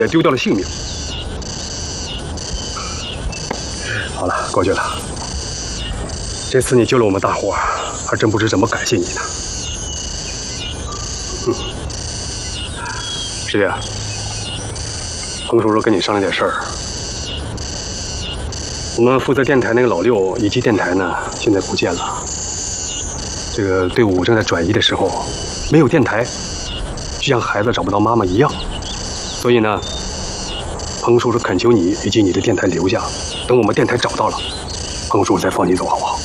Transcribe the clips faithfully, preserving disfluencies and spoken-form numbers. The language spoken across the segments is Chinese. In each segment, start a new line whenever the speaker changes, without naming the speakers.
也丢掉了性命。好了，过去了。这次你救了我们大伙儿，还真不知怎么感谢你呢。嗯，师爷，彭叔叔跟你商量点事儿。我们负责电台那个老六以及电台呢，现在不见了。这个队伍正在转移的时候，没有电台，就像孩子找不到妈妈一样。所以呢，彭叔叔恳求你以及你的电台留下，等我们电台找到了，彭叔叔再放你走，好不好？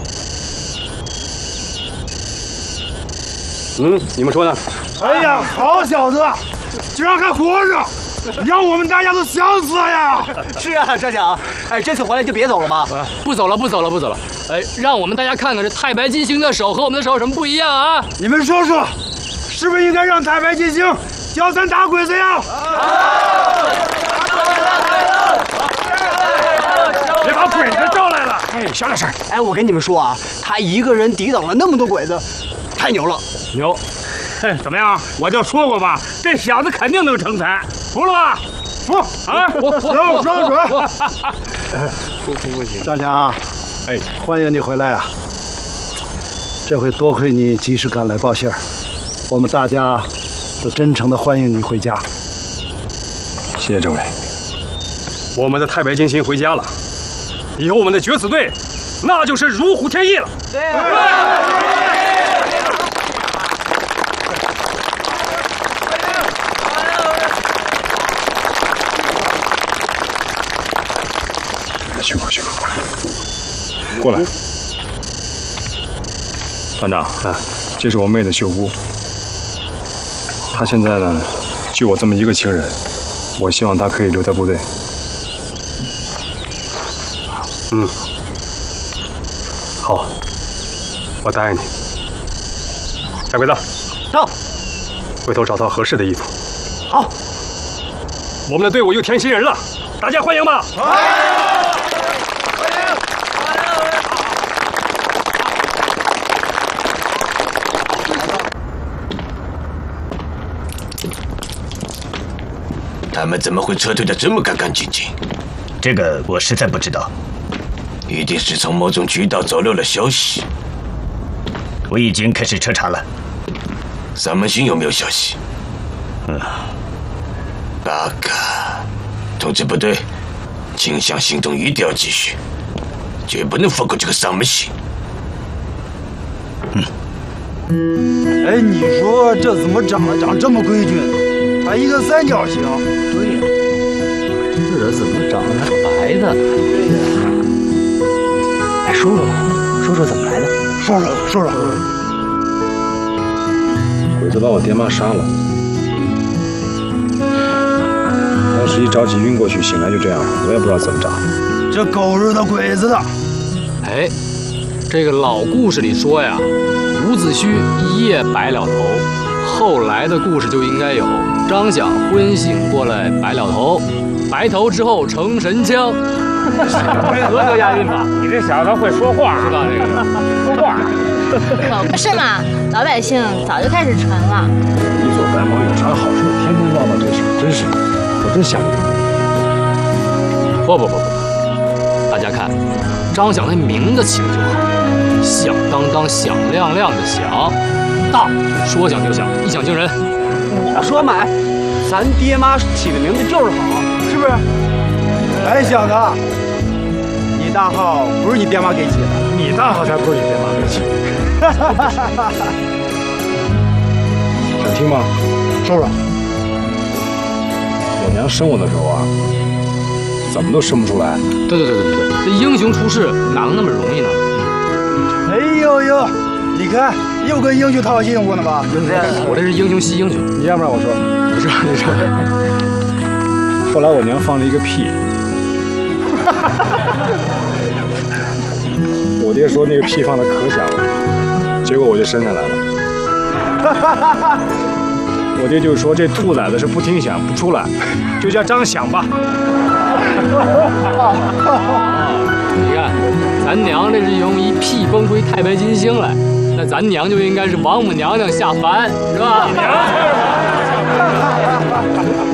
嗯，你们说呢？
哎呀，好小子，居然还活着，让我们大家都想死呀！
是啊，社长，哎，这次回来就别走了吧？
不走了，不走了，不走了。哎，让我们大家看看这太白金星的手和我们的手有什么不一样啊？
你们说说，是不是应该让太白金星教咱打鬼子呀？
别把鬼子招来了！哎，小点声。
哎，我跟你们说啊，他一个人抵挡了那么多鬼子，太牛了！
牛！嘿，怎么样？我就说过吧，这小子肯定能成才，服了吧？服啊！
服服服！
说说准。
不服不行。张强，哎，欢迎你回来啊！这回多亏你及时赶来报信儿，我们大家都真诚的欢迎你回家。
谢谢政委。我们的太白金星回家了，以后我们的决死队那就是如虎添翼了。对。去吧去吧，过来。团长，啊，这是我妹子秀姑，她现在呢，就我这么一个亲人，我希望她可以留在部队。嗯，好，我答应你。小鬼子，
到，
回头找套合适的衣服。
好，
我们的队伍又添新人了，大家欢迎吧！欢迎！
他们怎么会撤退的这么干干净净？
这个我实在不知道，
一定是从某种渠道走漏了消息。
我已经开始彻查了。
三门星有没有消息？
嗯，
八嘎！通知部队，清乡行动一定要继续，绝不能放过这个三门星。
嗯。
哎，你说这怎么长得长这么规矩？还一个三角形。
对呀，这人怎么长得还白的？
对呀。
哎，说说吧，说说怎么来的？
说说说说。
鬼子把我爹妈杀了，当时一着急晕过去，醒来就这样，我也不知道怎么着。
这狗日的鬼子的！
哎，这个老故事里说呀，伍子胥一夜白了头，后来的故事就应该有张响昏醒过来白了头，白头之后成神枪，合格押韵吧？
你这小子会说话
是吧？这个
说话。
可不是嘛，老百姓早就开始传了。
一撮白毛有啥好说？天天唠叨这事，真是，我真想不明白。
不不不不，大家看，张响那名字起的就好，响当当、响亮亮的响，大，说响就响，一响惊人。
我说嘛，咱爹妈起的名字就是好，是不是？
哎，小子，你大号不是你爹妈给起的，
你大号才不是你爹妈给起的。想听吗？
说说。
我娘生我的时候啊，怎么都生不出来。
对对对对对，这英雄出世哪能那么容易呢？
哎呦呦，你看又跟英雄套近乎呢吧？
我这是英雄惜英雄。
你要不然我说，你说你说。后来我娘放了一个屁，我爹说那个屁放的可响了，结果我就生下来了。我爹就说这兔崽子是不听响不出来，就叫张响吧。
你看，咱娘这是用一屁崩出一太白金星来，那咱娘就应该是王母娘娘下凡，是吧？娘。